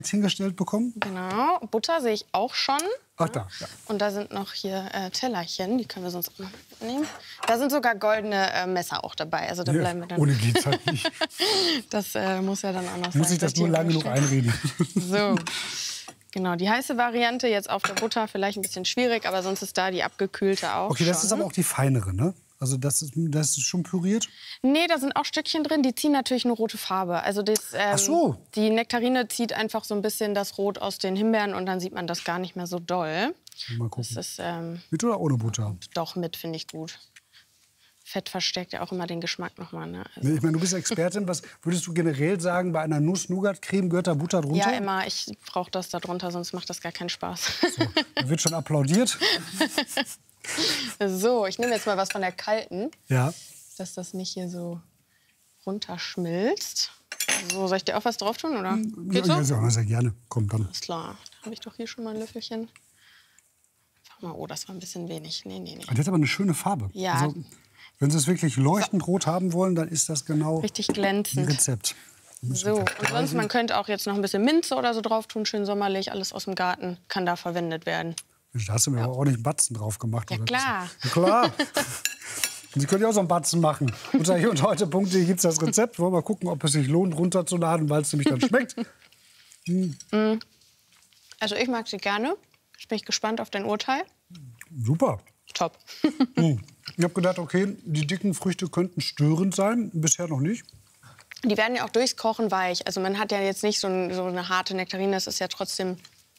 hingestellt bekommen. Genau, Butter sehe ich auch schon. Ach da, ja. Und da sind noch hier Tellerchen, die können wir sonst auch noch mitnehmen. Da sind sogar goldene Messer auch dabei. Also da bleiben wir dann. Ohne geht's halt nicht. Das muss ja dann auch noch sein. Muss ich das nur lange genug einreden. So, genau, die heiße Variante jetzt auf der Butter vielleicht ein bisschen schwierig, aber sonst ist da die abgekühlte auch. Okay, das schon. ist aber auch die feinere, ne? Also das ist schon püriert? Nee, da sind auch Stückchen drin, die ziehen natürlich eine rote Farbe. Also das, Ach so. Die Nektarine zieht einfach so ein bisschen das Rot aus den Himbeeren und dann sieht man das gar nicht mehr so doll. Mal gucken. Das ist, mit oder ohne Butter? Doch, mit finde ich gut. Fett verstärkt ja auch immer den Geschmack nochmal. Ne? Also. Ich meine, du bist Expertin. Was würdest du generell sagen, bei einer Nuss-Nougat-Creme gehört da Butter drunter? Ja, immer. Ich brauche das da drunter, sonst macht das gar keinen Spaß. So, da wird schon applaudiert. So, ich nehme jetzt mal was von der kalten. Ja. Dass das nicht hier so runterschmilzt. So, soll ich dir auch was drauf tun, oder? Geht's so? Ja, sehr gerne. Komm, dann. Alles klar. Da habe ich doch hier schon mal ein Löffelchen. Einfach mal, oh, das war ein bisschen wenig. Nee. Das hat aber eine schöne Farbe. Ja. Also, wenn Sie es wirklich leuchtend rot haben wollen, dann ist das genau richtig glänzend. ein Rezept. So, und sonst, man könnte auch jetzt noch ein bisschen Minze oder so drauf tun, schön sommerlich, alles aus dem Garten, kann da verwendet werden. Da hast du mir aber ordentlich einen Batzen drauf gemacht. Ja, oder? klar. Ja, klar. Und Sie können ja auch so einen Batzen machen. Unter hier und heute.de gibt es das Rezept. Wollen wir mal gucken, ob es sich lohnt, runterzuladen, weil es nämlich dann schmeckt. Also ich mag sie gerne. Jetzt bin ich gespannt auf dein Urteil. Super. Top. Ich habe gedacht, okay, die dicken Früchte könnten störend sein. Bisher noch nicht. Die werden ja auch durchs Kochen weich. Also man hat ja jetzt nicht so eine harte Nektarine. Das ist ja trotzdem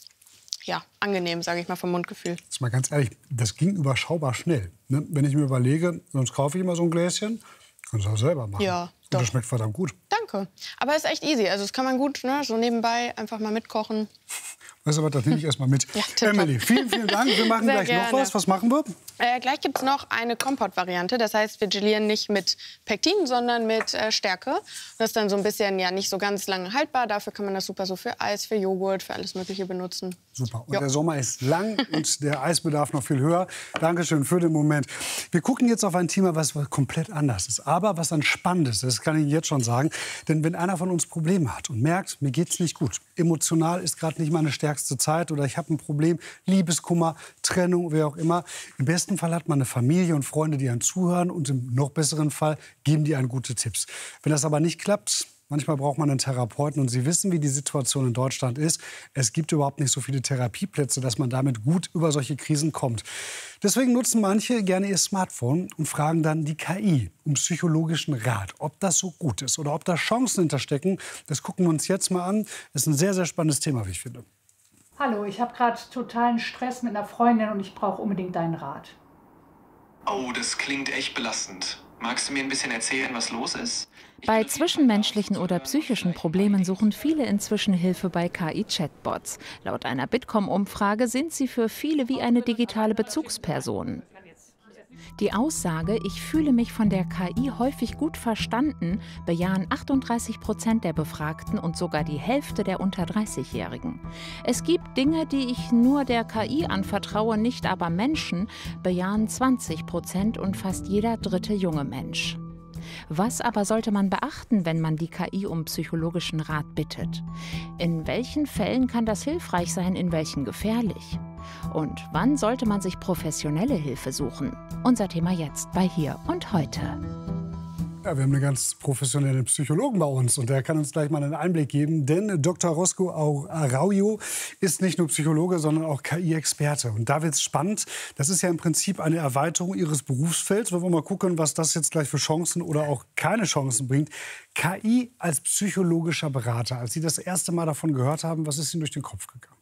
angenehm, sage ich mal, vom Mundgefühl. Jetzt mal ganz ehrlich, das ging überschaubar schnell. Ne? Wenn ich mir überlege, sonst kaufe ich immer so ein Gläschen, kannst du auch selber machen. Ja, und doch. das schmeckt verdammt gut. Danke. Aber es ist echt easy. Also das kann man gut, ne, so nebenbei einfach mal mitkochen. Weißt du was, das nehme ich erst mal mit. Ja, tipptopp. Emily, vielen Dank. Wir machen Sehr gleich gerne. noch was. Was machen wir? Gleich gibt es noch eine Kompott-Variante. Das heißt, wir gelieren nicht mit Pektin, sondern mit Stärke. Das ist dann so ein bisschen nicht so ganz lange haltbar. Dafür kann man das super so für Eis, für Joghurt, für alles Mögliche benutzen. Super. Und der Sommer ist lang und der Eisbedarf noch viel höher. Dankeschön für den Moment. Wir gucken jetzt auf ein Thema, was komplett anders ist. Aber was dann spannend ist, das kann ich jetzt schon sagen. Denn wenn einer von uns Probleme hat und merkt, mir geht's nicht gut, emotional ist gerade nicht meine stärkste Zeit oder ich habe ein Problem, Liebeskummer, Trennung, wer auch immer. Im besten Fall hat man eine Familie und Freunde, die einen zuhören und im noch besseren Fall geben die einen gute Tipps. Wenn das aber nicht klappt, manchmal braucht man einen Therapeuten und Sie wissen, wie die Situation in Deutschland ist. Es gibt überhaupt nicht so viele Therapieplätze, dass man damit gut über solche Krisen kommt. Deswegen nutzen manche gerne ihr Smartphone und fragen dann die KI um psychologischen Rat. Ob das so gut ist oder ob da Chancen hinterstecken, das gucken wir uns jetzt mal an. Das ist ein sehr, sehr spannendes Thema, wie ich finde. Hallo, ich habe gerade totalen Stress mit einer Freundin und ich brauche unbedingt deinen Rat. Oh, das klingt echt belastend. Magst du mir ein bisschen erzählen, was los ist? Bei zwischenmenschlichen oder psychischen Problemen suchen viele inzwischen Hilfe bei KI-Chatbots. Laut einer Bitkom-Umfrage sind sie für viele wie eine digitale Bezugsperson. Die Aussage, ich fühle mich von der KI häufig gut verstanden, bejahen 38% der Befragten und sogar die Hälfte der unter 30-Jährigen. Es gibt Dinge, die ich nur der KI anvertraue, nicht aber Menschen, bejahen 20% und fast jeder dritte junge Mensch. Was aber sollte man beachten, wenn man die KI um psychologischen Rat bittet? In welchen Fällen kann das hilfreich sein, in welchen gefährlich? Und wann sollte man sich professionelle Hilfe suchen? Unser Thema jetzt bei Hier und Heute. Ja, wir haben einen ganz professionellen Psychologen bei uns und der kann uns gleich mal einen Einblick geben. Denn Dr. Roscoe Araujo ist nicht nur Psychologe, sondern auch KI-Experte. Und da wird es spannend. Das ist ja im Prinzip eine Erweiterung Ihres Berufsfelds. Wir wollen mal gucken, was das jetzt gleich für Chancen oder auch keine Chancen bringt. KI als psychologischer Berater. Als Sie das erste Mal davon gehört haben, was ist Ihnen durch den Kopf gegangen?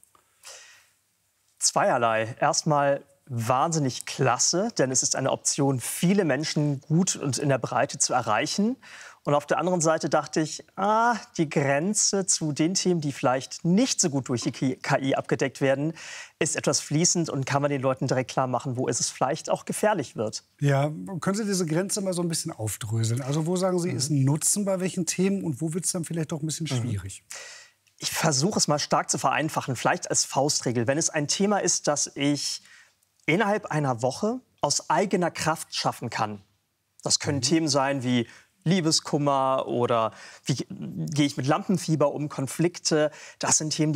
Zweierlei. Erstmal wahnsinnig klasse, denn es ist eine Option, viele Menschen gut und in der Breite zu erreichen. Und auf der anderen Seite dachte ich, die Grenze zu den Themen, die vielleicht nicht so gut durch die KI abgedeckt werden, ist etwas fließend und kann man den Leuten direkt klar machen, wo es vielleicht auch gefährlich wird. Ja, können Sie diese Grenze mal so ein bisschen aufdröseln? Also wo sagen Sie, ist ein Nutzen bei welchen Themen und wo wird es dann vielleicht doch ein bisschen schwierig? Ich versuche es mal stark zu vereinfachen, vielleicht als Faustregel. Wenn es ein Thema ist, das ich innerhalb einer Woche aus eigener Kraft schaffen kann. Das können Themen sein wie Liebeskummer oder wie gehe ich mit Lampenfieber um, Konflikte. Das sind Themen,